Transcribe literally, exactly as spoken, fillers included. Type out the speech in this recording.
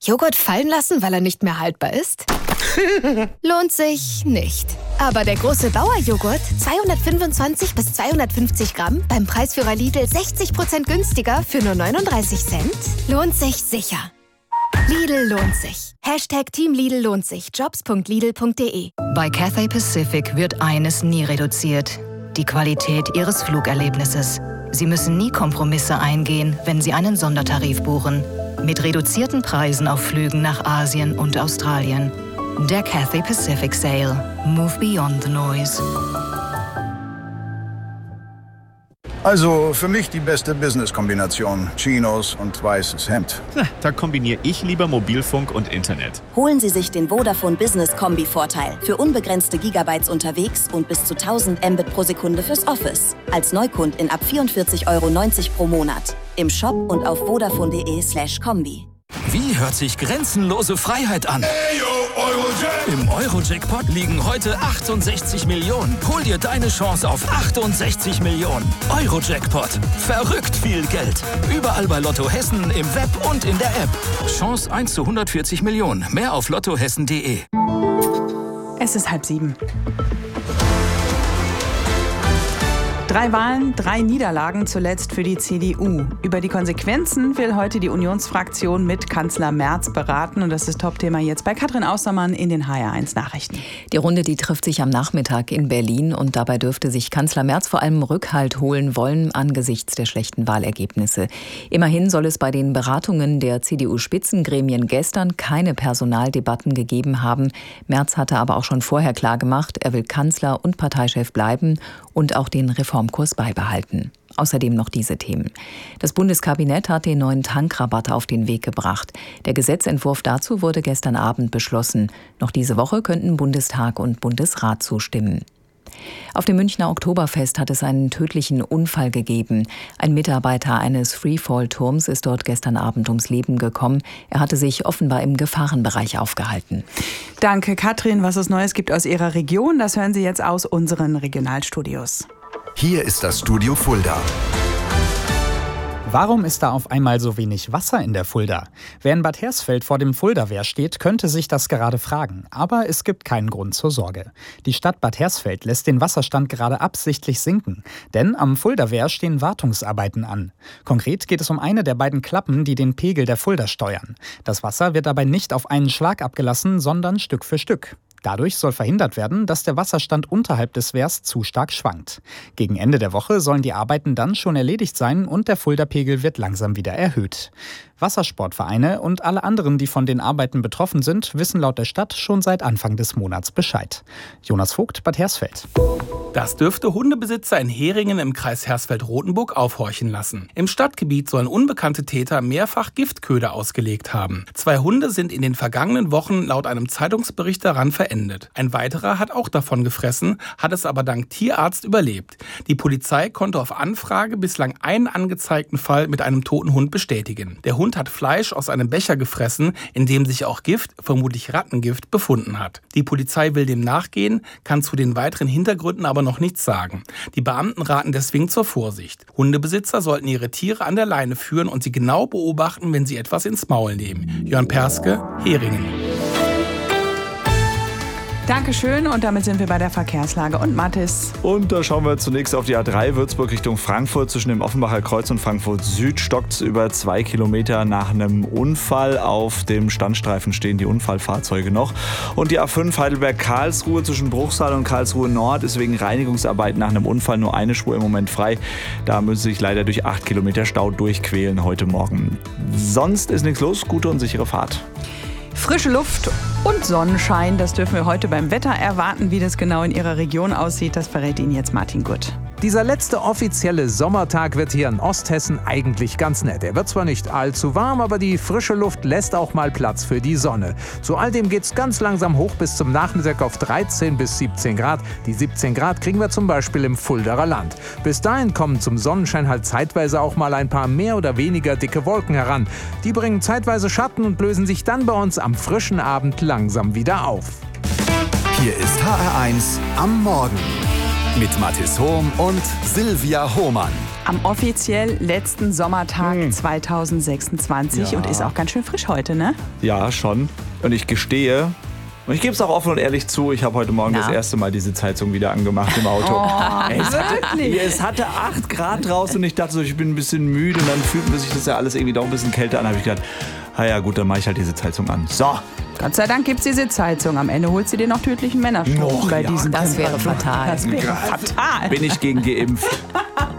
Joghurt fallen lassen, weil er nicht mehr haltbar ist? Lohnt sich nicht. Aber der große Bauer-Joghurt, zweihundertfünfundzwanzig bis zweihundertfünfzig Gramm, beim Preisführer Lidl sechzig Prozent günstiger für nur neununddreißig Cent, lohnt sich sicher. Lidl lohnt sich. Hashtag Team Lidl lohnt sich. jobs punkt lidl punkt de. Bei Cathay Pacific wird eines nie reduziert: die Qualität Ihres Flugerlebnisses. Sie müssen nie Kompromisse eingehen, wenn Sie einen Sondertarif buchen. Mit reduzierten Preisen auf Flügen nach Asien und Australien. Der Cathay Pacific Sale. Move beyond the noise. Also für mich die beste Business-Kombination. Chinos und weißes Hemd. Na, da kombiniere ich lieber Mobilfunk und Internet. Holen Sie sich den Vodafone Business Kombi-Vorteil. Für unbegrenzte Gigabytes unterwegs und bis zu tausend Mbit pro Sekunde fürs Office. Als Neukundin ab vierundvierzig Euro neunzig pro Monat. Im Shop und auf vodafone punkt de slash kombi. Wie hört sich grenzenlose Freiheit an? Im Euro-Jackpot liegen heute achtundsechzig Millionen. Hol dir deine Chance auf achtundsechzig Millionen. Euro-Jackpot. Verrückt viel Geld. Überall bei Lotto Hessen, im Web und in der App. Chance eins zu hundertvierzig Millionen. Mehr auf lottohessen punkt de. Es ist halb sieben. Drei Wahlen, drei Niederlagen zuletzt für die C D U. Über die Konsequenzen will heute die Unionsfraktion mit Kanzler Merz beraten. Und das ist Top-Thema jetzt bei Katrin Außermann in den H R eins Nachrichten. Die Runde, die trifft sich am Nachmittag in Berlin. Und dabei dürfte sich Kanzler Merz vor allem Rückhalt holen wollen angesichts der schlechten Wahlergebnisse. Immerhin soll es bei den Beratungen der C D U-Spitzengremien gestern keine Personaldebatten gegeben haben. Merz hatte aber auch schon vorher klargemacht, er will Kanzler und Parteichef bleiben und auch den Reformkurs beibehalten. Außerdem noch diese Themen. Das Bundeskabinett hat den neuen Tankrabatt auf den Weg gebracht. Der Gesetzentwurf dazu wurde gestern Abend beschlossen. Noch diese Woche könnten Bundestag und Bundesrat zustimmen. Auf dem Münchner Oktoberfest hat es einen tödlichen Unfall gegeben. Ein Mitarbeiter eines Freefall-Turms ist dort gestern Abend ums Leben gekommen. Er hatte sich offenbar im Gefahrenbereich aufgehalten. Danke, Katrin. Was es Neues gibt aus Ihrer Region, das hören Sie jetzt aus unseren Regionalstudios. Hier ist das Studio Fulda. Warum ist da auf einmal so wenig Wasser in der Fulda? Wer in Bad Hersfeld vor dem Fulda-Wehr steht, könnte sich das gerade fragen. Aber es gibt keinen Grund zur Sorge. Die Stadt Bad Hersfeld lässt den Wasserstand gerade absichtlich sinken. Denn am Fulda-Wehr stehen Wartungsarbeiten an. Konkret geht es um eine der beiden Klappen, die den Pegel der Fulda steuern. Das Wasser wird dabei nicht auf einen Schlag abgelassen, sondern Stück für Stück. Dadurch soll verhindert werden, dass der Wasserstand unterhalb des Wehrs zu stark schwankt. Gegen Ende der Woche sollen die Arbeiten dann schon erledigt sein und der Fulda-Pegel wird langsam wieder erhöht. Wassersportvereine und alle anderen, die von den Arbeiten betroffen sind, wissen laut der Stadt schon seit Anfang des Monats Bescheid. Jonas Vogt, Bad Hersfeld. Das dürfte Hundebesitzer in Heringen im Kreis Hersfeld-Rotenburg aufhorchen lassen. Im Stadtgebiet sollen unbekannte Täter mehrfach Giftköder ausgelegt haben. Zwei Hunde sind in den vergangenen Wochen laut einem Zeitungsbericht daran verendet. Ein weiterer hat auch davon gefressen, hat es aber dank Tierarzt überlebt. Die Polizei konnte auf Anfrage bislang einen angezeigten Fall mit einem toten Hund bestätigen. Der Hund hat Fleisch aus einem Becher gefressen, in dem sich auch Gift, vermutlich Rattengift, befunden hat. Die Polizei will dem nachgehen, kann zu den weiteren Hintergründen aber noch nichts sagen. Die Beamten raten deswegen zur Vorsicht. Hundebesitzer sollten ihre Tiere an der Leine führen und sie genau beobachten, wenn sie etwas ins Maul nehmen. Jörn Perske, Heringen. Dankeschön und damit sind wir bei der Verkehrslage und Mathis. Und da schauen wir zunächst auf die A drei Würzburg Richtung Frankfurt. Zwischen dem Offenbacher Kreuz und Frankfurt Süd stockt es über zwei Kilometer nach einem Unfall. Auf dem Standstreifen stehen die Unfallfahrzeuge noch. Und die A fünf Heidelberg-Karlsruhe zwischen Bruchsal und Karlsruhe Nord ist wegen Reinigungsarbeiten nach einem Unfall nur eine Spur im Moment frei. Da müssen Sie sich leider durch acht Kilometer Stau durchquälen heute Morgen. Sonst ist nichts los. Gute und sichere Fahrt. Frische Luft und Sonnenschein, das dürfen wir heute beim Wetter erwarten. Wie das genau in Ihrer Region aussieht, das verrät Ihnen jetzt Martin Gutt. Dieser letzte offizielle Sommertag wird hier in Osthessen eigentlich ganz nett. Er wird zwar nicht allzu warm, aber die frische Luft lässt auch mal Platz für die Sonne. Zu all dem geht's ganz langsam hoch bis zum Nachmittag auf dreizehn bis siebzehn Grad. Die siebzehn Grad kriegen wir zum Beispiel im Fuldaer Land. Bis dahin kommen zum Sonnenschein halt zeitweise auch mal ein paar mehr oder weniger dicke Wolken heran. Die bringen zeitweise Schatten und lösen sich dann bei uns am frischen Abend langsam wieder auf. Hier ist H R eins am Morgen mit Mathis Hohm und Silvia Hohmann. Am offiziell letzten Sommertag hm. zweitausendsechsundzwanzig Ja. und ist auch ganz schön frisch heute, ne? Ja, schon. Und ich gestehe, und ich gebe es auch offen und ehrlich zu, ich habe heute Morgen Na? das erste Mal diese Zeitung wieder angemacht im Auto. Oh, es, wirklich? es hatte acht Grad draußen und ich dachte so, ich bin ein bisschen müde und dann fühlte sich das ja alles irgendwie doch ein bisschen kälter an. Da habe ich gedacht, ah ja gut, dann mache ich halt diese Zeitung an. So. Gott sei Dank gibt's diese Zeitung. Am Ende holst du dir noch tödlichen Männerstrom Och, bei ja, diesen das wäre Temperaturen. fatal. Das wäre fatal. Bin ich gegen geimpft.